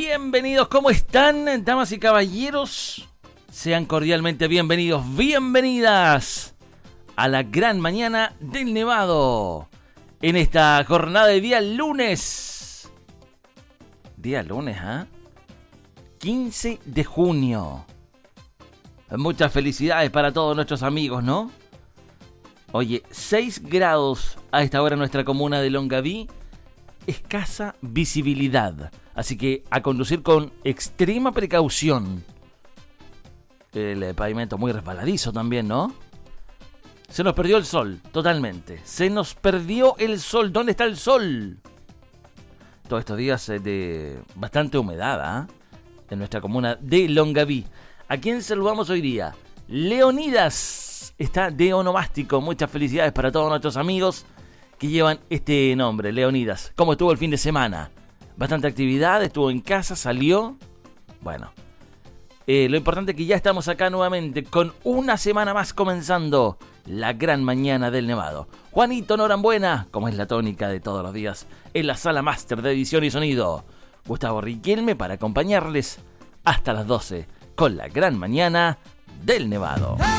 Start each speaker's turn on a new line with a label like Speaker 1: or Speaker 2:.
Speaker 1: Bienvenidos, ¿cómo están, damas y caballeros? Sean cordialmente bienvenidos, bienvenidas a la gran mañana del Nevado. En esta jornada de día lunes. Día lunes, ¿ah? 15 de junio. Muchas felicidades para todos nuestros amigos, ¿no? Oye, 6 grados a esta hora en nuestra comuna de Longaví. Escasa visibilidad. Así que a conducir con extrema precaución. El pavimento muy resbaladizo también, ¿no? Se nos perdió el sol, totalmente. Se nos perdió el sol. ¿Dónde está el sol? Todos estos días de bastante humedad, ¿eh? En nuestra comuna de Longaví. ¿A quién saludamos hoy día? Leonidas está de onomástico. Muchas felicidades para todos nuestros amigos que llevan este nombre, Leonidas. ¿Cómo estuvo el fin de semana? Bastante actividad, estuvo en casa, salió. Bueno, lo importante es que ya estamos acá nuevamente con una semana más comenzando la gran mañana del Nevado. Juanito Norambuena, como es la tónica de todos los días, en la sala máster de edición y sonido. Gustavo Riquelme para acompañarles hasta las 12 con la gran mañana del Nevado.